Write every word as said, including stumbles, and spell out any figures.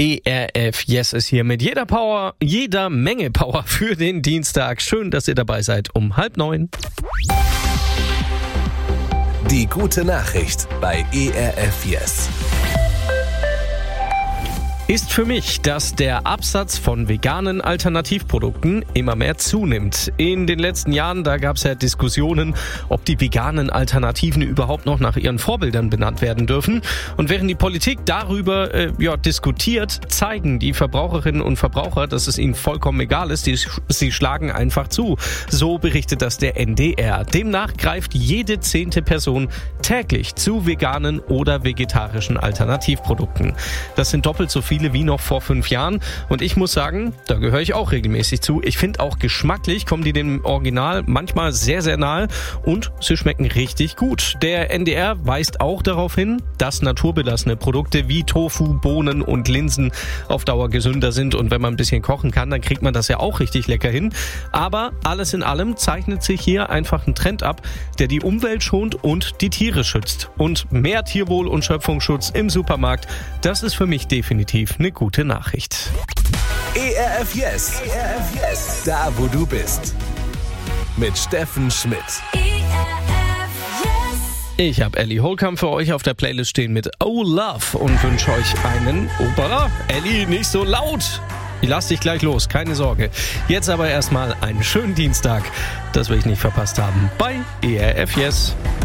E R F Yes ist hier mit jeder Power, jeder Menge Power für den Dienstag. Schön, dass ihr dabei seid um halb neun. Die gute Nachricht bei E R F Yes ist für mich, dass der Absatz von veganen Alternativprodukten immer mehr zunimmt. In den letzten Jahren, da gab es ja Diskussionen, ob die veganen Alternativen überhaupt noch nach ihren Vorbildern benannt werden dürfen. Und während die Politik darüber äh, ja, diskutiert, zeigen die Verbraucherinnen und Verbraucher, dass es ihnen vollkommen egal ist. Die, sie schlagen einfach zu. So berichtet das der N D R. Demnach greift jede zehnte Person täglich zu veganen oder vegetarischen Alternativprodukten. Das sind doppelt so viele wie noch vor fünf Jahren. Und ich muss sagen, da gehöre ich auch regelmäßig zu. Ich finde auch geschmacklich kommen die dem Original manchmal sehr, sehr nahe und sie schmecken richtig gut. Der N D R weist auch darauf hin, dass naturbelassene Produkte wie Tofu, Bohnen und Linsen auf Dauer gesünder sind. Und wenn man ein bisschen kochen kann, dann kriegt man das ja auch richtig lecker hin. Aber alles in allem zeichnet sich hier einfach ein Trend ab, der die Umwelt schont und die Tiere schützt. Und mehr Tierwohl und Schöpfungsschutz im Supermarkt, das ist für mich definitiv eine gute Nachricht. E R F Yes, E R F Yes, da wo du bist. Mit Steffen Schmidt. Ich habe Ellie Holcomb für euch auf der Playlist stehen mit Oh Love und wünsche euch einen Opera. Ellie, nicht so laut. Ich lass dich gleich los, keine Sorge. Jetzt aber erstmal einen schönen Dienstag. Das will ich nicht verpasst haben bei E R F Yes.